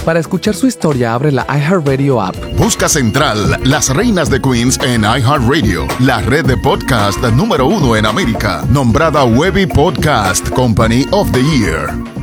Para escuchar su historia, abre la iHeartRadio app. Busca Central, Las Reinas de Queens en iHeartRadio, la red de podcast número 1 en América, nombrada Webby Podcast Company of the Year.